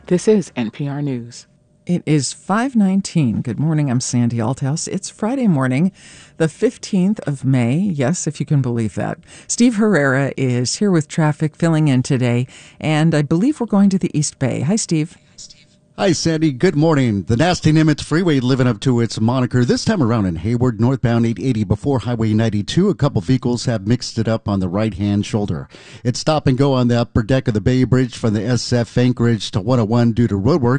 This is NPR News. It is 5:19. Good morning. I'm Sandy Althouse. It's Friday morning, the 15th of May. Yes, if you can believe that. Steve Herrera is here with traffic filling in today, and I believe we're going to the East Bay. Hi, Steve. Hi, Sandy. Good morning. The nasty Nimitz Freeway living up to its moniker this time around in Hayward, northbound 880 before Highway 92. A couple vehicles have mixed it up on the right-hand shoulder. It's stop and go on the upper deck of the Bay Bridge from the SF Anchorage to 101 due to roadwork.